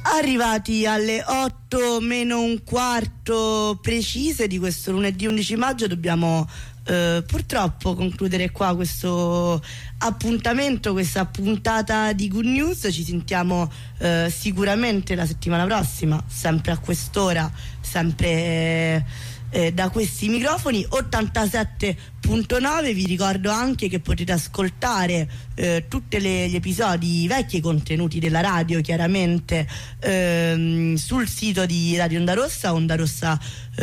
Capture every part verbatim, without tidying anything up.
Arrivati alle otto meno un quarto precise di questo lunedì undici maggio, dobbiamo eh, purtroppo concludere qua questo appuntamento, questa puntata di Good News. Ci sentiamo eh, sicuramente la settimana prossima, sempre a quest'ora, sempre eh, eh, da questi microfoni. Ottantasette punto nove. Vi ricordo anche che potete ascoltare eh, tutti gli episodi vecchi e contenuti della radio, chiaramente ehm, sul sito di Radio Onda Rossa, ondarossa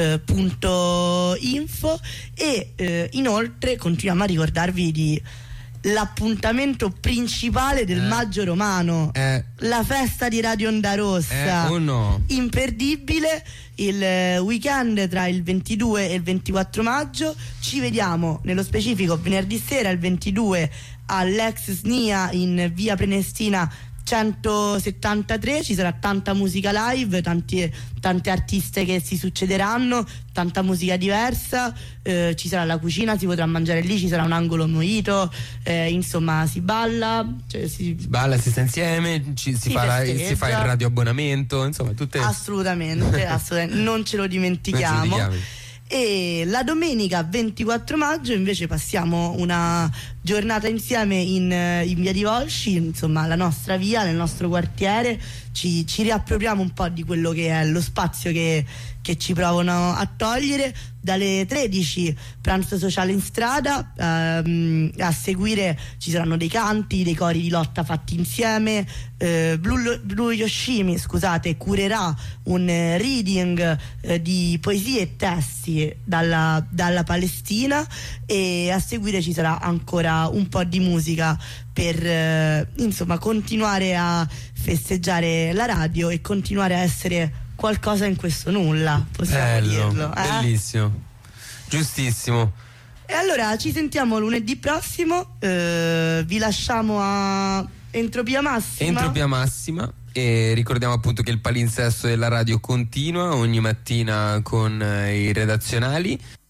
punto info, e eh, inoltre continuiamo a ricordarvi di l'appuntamento principale del eh. maggio romano, eh. la festa di Radio Onda Rossa, eh, oh no. imperdibile, il weekend tra il ventidue e il ventiquattro maggio. Ci vediamo nello specifico venerdì sera il ventidue all'ex S N I A in via Prenestina centosettantatré. Ci sarà tanta musica live, tanti, tante artiste che si succederanno, tanta musica diversa, eh, ci sarà la cucina, si potrà mangiare lì, ci sarà un angolo mojito, eh, insomma si balla, cioè si, si balla, si sta insieme, ci, si, si, fa la, si fa il radioabbonamento, insomma tutte... assolutamente, assolutamente non ce lo dimentichiamo. Non ce lo dimentichiamo. E la domenica ventiquattro maggio invece passiamo una giornata insieme in, in via di Volsci, insomma la nostra via, nel nostro quartiere. Ci, ci riappropriamo un po' di quello che è lo spazio che, che ci provano a togliere. Dalle tredici pranzo sociale in strada, ehm, a seguire ci saranno dei canti, dei cori di lotta fatti insieme. eh, Blue, Blue Yoshimi, scusate, curerà un eh, reading eh, di poesie e testi dalla, dalla Palestina, e a seguire ci sarà ancora un po' di musica per eh, insomma continuare a festeggiare la radio e continuare a essere qualcosa in questo nulla, possiamo Bello, dirlo, eh? Bellissimo, giustissimo. E allora ci sentiamo lunedì prossimo, eh, vi lasciamo a Entropia Massima. Entropia Massima, e ricordiamo appunto che il palinsesto della radio continua ogni mattina con eh, i redazionali.